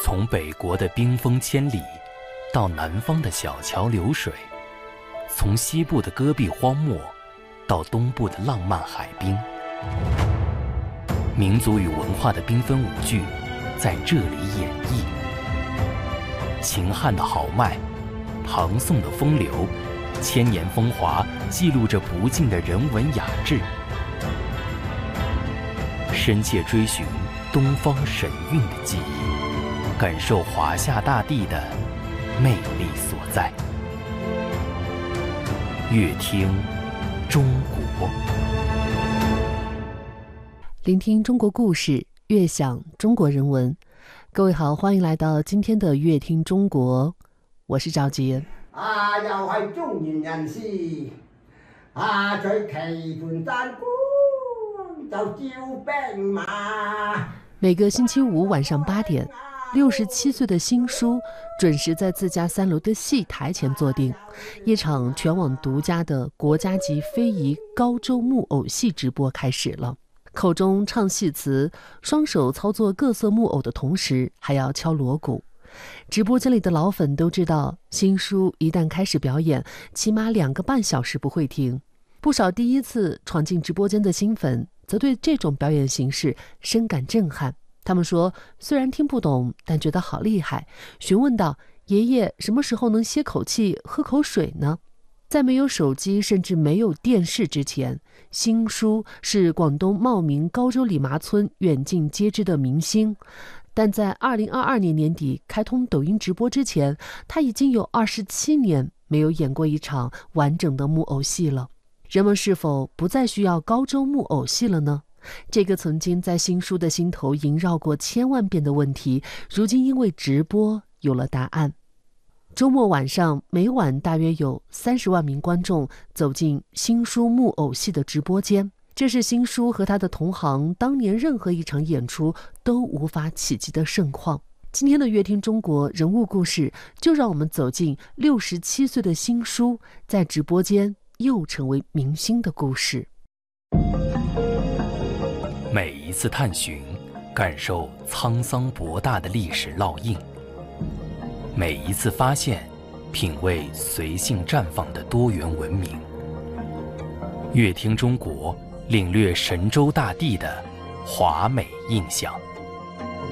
从北国的冰封千里，到南方的小桥流水，从西部的戈壁荒漠，到东部的浪漫海滨，民族与文化的缤纷舞剧在这里演绎。秦汉的豪迈，唐宋的风流，千年风华记录着不尽的人文雅致。深切追寻东方神韵的记忆，感受华夏大地的魅力所在。乐听中国， 聆听中国故事，悦享中国人文。各位好，欢迎来到今天的乐听中国，我是赵杰。 又係中原人士，在棋盤山官就照兵馬。 每个星期五晚上8点，67岁的新书准时在自家3楼的戏台前坐定，一场全网独家的国家级非遗高州木偶戏直播开始了。口中唱戏词，双手操作各色木偶的同时，还要敲锣鼓。直播间里的老粉都知道，新书一旦开始表演，起码2个半小时不会停。不少第一次闯进直播间的新粉，则对这种表演形式深感震撼。他们说，虽然听不懂，但觉得好厉害，询问道：“爷爷什么时候能歇口气、喝口水呢？”在没有手机甚至没有电视之前，新书是广东茂名高州李麻村远近皆知的明星。但在2022年年底开通抖音直播之前，他已经有27年没有演过一场完整的木偶戏了。人们是否不再需要高州木偶戏了呢？这个曾经在新书的心头萦绕过千万遍的问题，如今因为直播有了答案。周末晚上，每晚大约有30万名观众走进新书木偶戏的直播间，这是新书和他的同行当年任何一场演出都无法企及的盛况。今天的乐听中国人物故事，就让我们走进67岁的新书在直播间又成为明星的故事。 每一次探寻，感受沧桑博大的历史烙印；每一次发现，品味随性绽放的多元文明。乐听中国，领略神州大地的华美印象。